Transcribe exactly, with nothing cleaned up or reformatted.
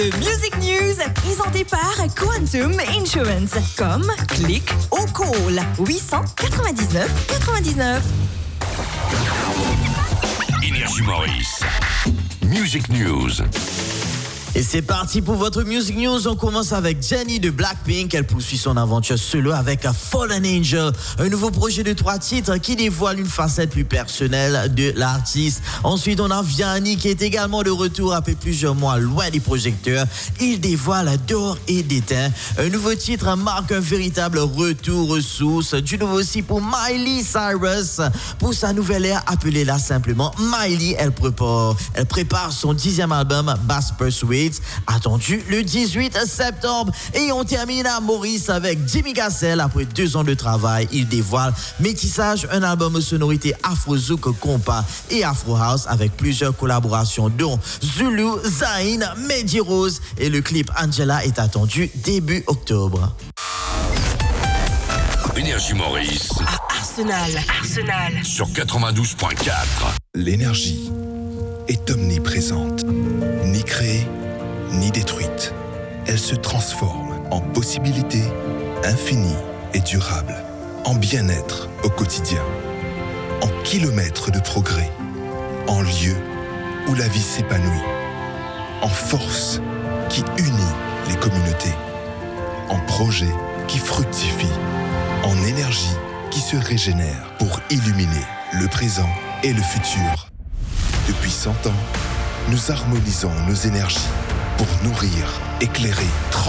Le Music News, présenté par Quantum Insurance. Comme, click ou call. huit quatre-vingt-dix-neuf quatre-vingt-dix-neuf. Énergie Maurice. Music News. Et c'est parti pour votre Music News. On commence avec Jennie de Blackpink. Elle poursuit son aventure solo avec Fallen Angel, un nouveau projet de trois titres qui dévoile une facette plus personnelle de l'artiste. Ensuite, on a Vianney qui est également de retour après plusieurs mois loin des projecteurs. Il dévoile D'or et d'éteint. Un nouveau titre marque un véritable retour aux sources. Du nouveau aussi pour Miley Cyrus. Pour sa nouvelle ère, appelez-la simplement Miley. Elle prépare, elle prépare son dixième album, Bass Pursuit, attendu le dix-huit septembre. Et on termine à Maurice avec Jimmy Cassell. Après deux ans de travail, il dévoile Métissage, un album aux sonorités afro-zouk, compas et afro-house avec plusieurs collaborations dont Zulu, Zayn, Mehdi Rose, et le clip Angela est attendu début octobre. Énergie Maurice. À Arsenal. Arsenal. Sur quatre-vingt-douze point quatre. L'énergie est omniprésente, ni créée, ni détruite. Elle se transforme en possibilités infinies et durables, en bien-être au quotidien, en kilomètres de progrès, en lieux où la vie s'épanouit, en force qui unit les communautés, en projets qui fructifient, en énergie qui se régénère pour illuminer le présent et le futur. Depuis cent ans, nous harmonisons nos énergies pour nourrir, éclairer,